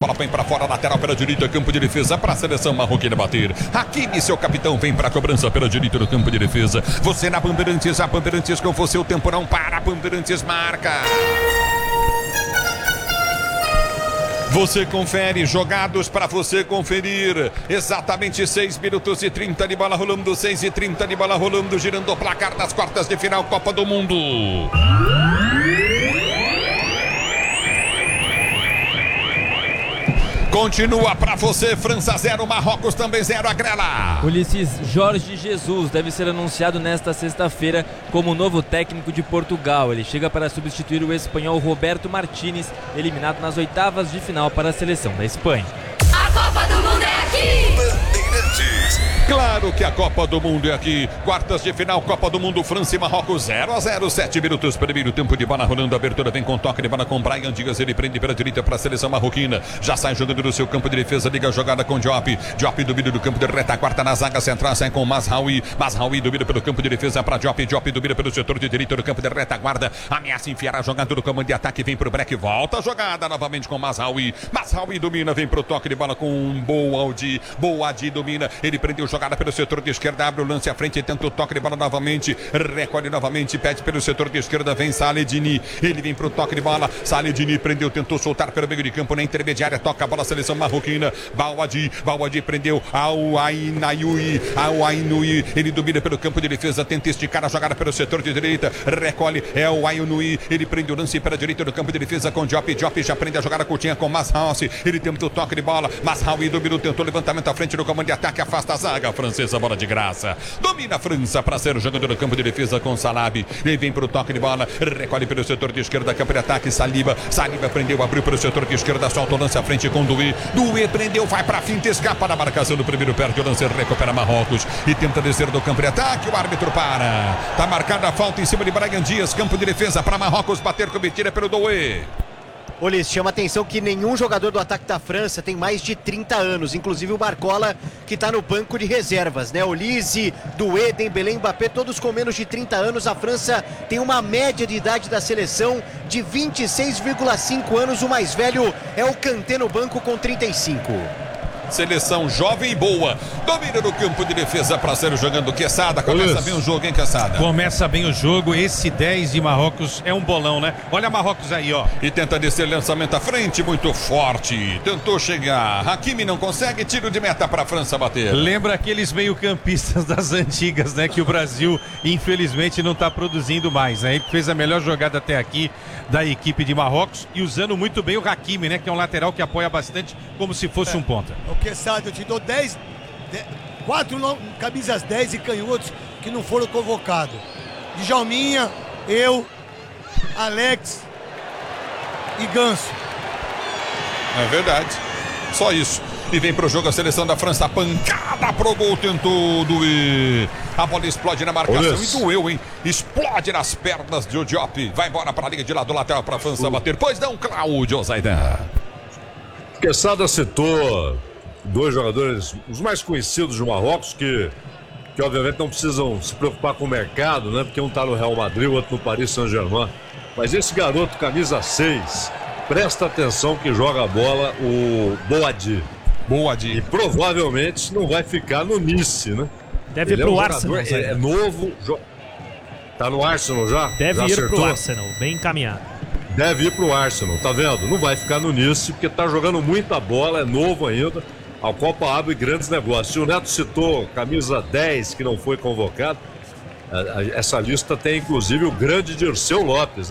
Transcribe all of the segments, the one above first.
bola vem para fora, lateral pela direita, campo de defesa para a seleção marroquina bater. Hakimi, seu capitão, vem para a cobrança pela direita do campo de defesa. Você na Bandeirantes, a Bandeirantes com você, o tempo não para, a Bandeirantes marca. Você confere, jogados para você conferir. Exatamente 6 minutos e 30 de bola rolando, 6 e 30 de bola rolando, girando o placar das quartas de final Copa do Mundo. Continua para você, França 0, Marrocos também 0, a Grela. Ulisses, Jorge Jesus deve ser anunciado nesta sexta-feira como novo técnico de Portugal. Ele chega para substituir o espanhol Roberto Martínez, eliminado nas oitavas de final para a seleção da Espanha. A Copa do Mundo é aqui! Bandeirantes. Claro que a Copa do Mundo é aqui. Quartas de final, Copa do Mundo, França e Marrocos 0-0, 7 minutos, primeiro tempo de bola rolando, abertura vem com toque de bola com Brian Dias, ele prende pela direita para a seleção marroquina, já sai jogando do seu campo de defesa, liga a jogada com Diop, Diop domina do campo de retaguarda na zaga central, sai com Mazraoui, Mazraoui domina pelo campo de defesa para Diop, Diop domina pelo setor de direita do campo de retaguarda, ameaça enfiar a jogada do comando de ataque, vem pro break, volta a jogada novamente com Mazraoui, Mazraoui domina, vem pro toque de bola com Boadi, Boadi domina, ele prendeu jogada pelo setor de esquerda, abre o lance à frente, tenta o toque de bola novamente, recolhe novamente, pede pelo setor de esquerda, vem Saledini, ele vem pro toque de bola, Saledini prendeu, tentou soltar pelo meio de campo na intermediária, toca a bola, seleção marroquina, Boadi prendeu, Al-Ainui, ele domina pelo campo de defesa, tenta esticar a jogada pelo setor de direita, recolhe, é o Ainui, ele prende o lance pela direita do campo de defesa com Diop, Diop já prende a jogada curtinha com Mazraoui, ele tenta o toque de bola, Mazraoui dominou, tentou levantamento à frente do comando de ataque, afasta a zaga francesa, bola de graça, domina a França para ser o jogador do campo de defesa com Salabi, ele vem para o toque de bola, recolhe pelo setor de esquerda, campo de ataque, Saliba prendeu, abriu pelo setor de esquerda, solta o lance à frente com Doué prendeu, vai para a finta, escapa da marcação do primeiro, perde o lance, recupera Marrocos e tenta descer do campo de ataque, o árbitro para, tá marcada a falta em cima de Brian Dias, campo de defesa para Marrocos, bater cometida pelo Doué. Ulisses, chama atenção que nenhum jogador do ataque da França tem mais de 30 anos, inclusive o Barcola, que está no banco de reservas, né? Olise, Doué, Dembélé, Mbappé, todos com menos de 30 anos. A França tem uma média de idade da seleção de 26,5 anos. O mais velho é o Kanté no banco com 35. Seleção jovem e boa, domina no campo de defesa para ser jogando Quesada, começa bem o jogo, hein, Quesada? Começa bem o jogo, esse 10 de Marrocos é um bolão, né? Olha Marrocos aí, ó. E tenta descer lançamento à frente, muito forte, tentou chegar, Hakimi não consegue, tiro de meta para a França bater. Lembra aqueles meio-campistas das antigas, né? Que o Brasil, infelizmente, não está produzindo mais, né? Ele fez a melhor jogada até aqui da equipe de Marrocos e usando muito bem o Hakimi, né? Que é um lateral que apoia bastante, como se fosse um ponta. Quesada, eu te dou 4 camisas 10 e canhotos que não foram convocados. Djalminha, eu, Alex e Ganso. É verdade, só isso. E vem pro jogo a seleção da França, pancada pro gol, tentou Doué. A bola explode na marcação e doeu, hein? Explode nas pernas de Diop. Vai embora pra linha de lado lateral pra França bater. Pois não, Cláudio Zaidan. Quesada citou dois jogadores, os mais conhecidos do Marrocos, que obviamente não precisam se preocupar com o mercado, né? Porque um tá no Real Madrid, o outro no Paris Saint-Germain. Mas esse garoto, camisa 6, presta atenção que joga a bola, o Boadi. E provavelmente não vai ficar no Nice, né? Deve ir pro Arsenal. É novo. Tá no Arsenal já? Deve ir pro Arsenal, bem encaminhado. Deve ir pro Arsenal, tá vendo? Não vai ficar no Nice, porque tá jogando muita bola, é novo ainda. A Copa abre grandes negócios. O Neto citou camisa 10 que não foi convocado. Essa lista tem inclusive o grande Dirceu Lopes, né?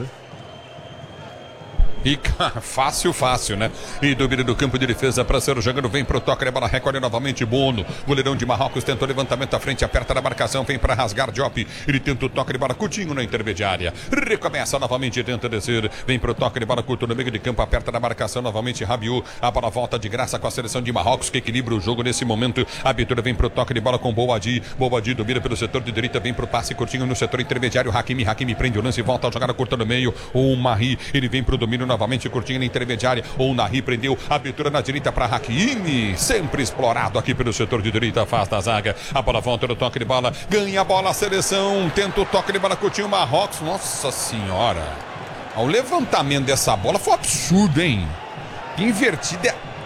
E fácil, né? E domina do campo de defesa para ser jogando, vem pro toque, a bola recolhe novamente Bono. Goleirão de Marrocos tentou levantamento à frente, aperta na marcação, vem para rasgar Diop. Ele tenta o toque de bola Coutinho na intermediária. Recomeça novamente, tenta descer. Vem pro toque de bola curto no meio de campo, aperta na marcação novamente Rabiot. A bola volta de graça com a seleção de Marrocos que equilibra o jogo nesse momento. A abertura vem pro toque de bola com Boadi. Boadi domina pelo setor de direita, vem pro passe curtinho no setor intermediário. Hakimi prende o lance e volta a jogada curta no meio. O Mahri, ele vem pro domínio novamente, curtinho na intermediária. O Nahri prendeu, abertura na direita para Hakimi, sempre explorado aqui pelo setor de direita, afasta a zaga. A bola volta no toque de bola, ganha a bola a seleção, tenta o toque de bola, curtinho Marrocos. Nossa senhora, o levantamento dessa bola foi absurdo, hein? Invertida